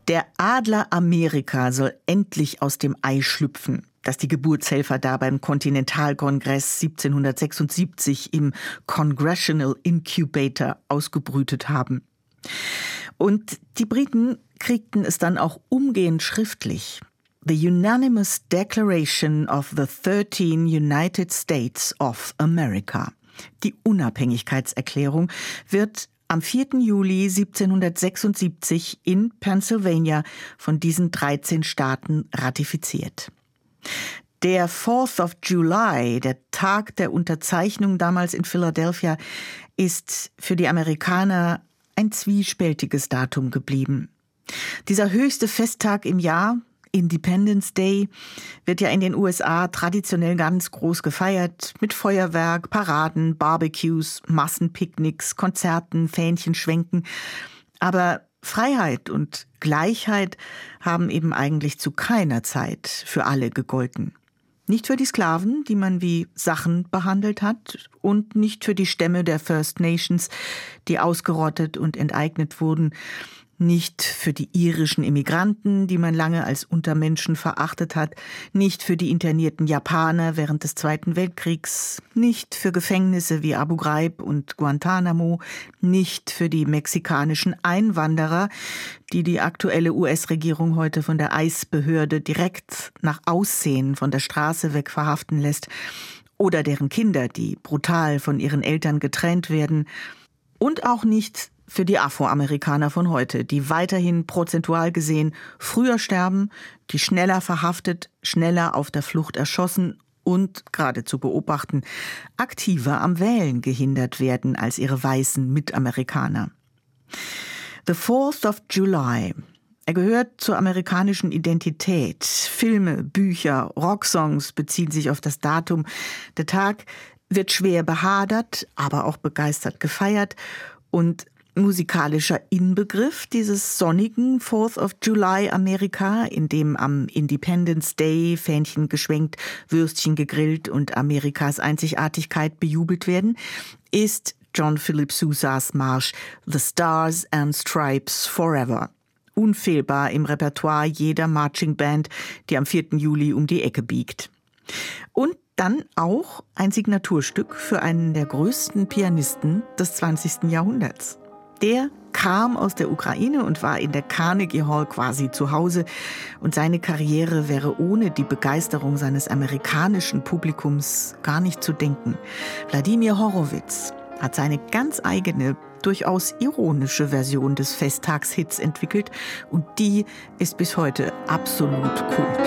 Der Adler Amerika soll endlich aus dem Ei schlüpfen, das die Geburtshelfer da beim Kontinentalkongress 1776 im Congressional Incubator ausgebrütet haben. Und die Briten kriegten es dann auch umgehend schriftlich. The Unanimous Declaration of the 13 United States of America. Die Unabhängigkeitserklärung wird am 4. Juli 1776 in Pennsylvania von diesen 13 Staaten ratifiziert. Der 4th of July, der Tag der Unterzeichnung damals in Philadelphia, ist für die Amerikaner ein zwiespältiges Datum geblieben. Dieser höchste Festtag im Jahr, Independence Day, wird ja in den USA traditionell ganz groß gefeiert, mit Feuerwerk, Paraden, Barbecues, Massenpicknicks, Konzerten, Fähnchenschwenken. Aber Freiheit und Gleichheit haben eben eigentlich zu keiner Zeit für alle gegolten. Nicht für die Sklaven, die man wie Sachen behandelt hat, und nicht für die Stämme der First Nations, die ausgerottet und enteignet wurden. Nicht für die irischen Immigranten, die man lange als Untermenschen verachtet hat, nicht für die internierten Japaner während des Zweiten Weltkriegs, nicht für Gefängnisse wie Abu Ghraib und Guantanamo, nicht für die mexikanischen Einwanderer, die die aktuelle US-Regierung heute von der ICE-Behörde direkt nach Aussehen von der Straße weg verhaften lässt, oder deren Kinder, die brutal von ihren Eltern getrennt werden, und auch nicht für die Afroamerikaner von heute, die weiterhin prozentual gesehen früher sterben, die schneller verhaftet, schneller auf der Flucht erschossen und, gerade zu beobachten, aktiver am Wählen gehindert werden als ihre weißen Mitamerikaner. The 4th of July. Er gehört zur amerikanischen Identität. Filme, Bücher, Rocksongs beziehen sich auf das Datum. Der Tag wird schwer behadert, aber auch begeistert gefeiert, und musikalischer Inbegriff dieses sonnigen 4th of July Amerika, in dem am Independence Day Fähnchen geschwenkt, Würstchen gegrillt und Amerikas Einzigartigkeit bejubelt werden, ist John Philip Sousas Marsch The Stars and Stripes Forever. Unfehlbar im Repertoire jeder Marching Band, die am 4. Juli um die Ecke biegt. Und dann auch ein Signaturstück für einen der größten Pianisten des 20. Jahrhunderts. Der kam aus der Ukraine und war in der Carnegie Hall quasi zu Hause. Und seine Karriere wäre ohne die Begeisterung seines amerikanischen Publikums gar nicht zu denken. Wladimir Horowitz hat seine ganz eigene, durchaus ironische Version des Festtagshits entwickelt. Und die ist bis heute absolut Kult.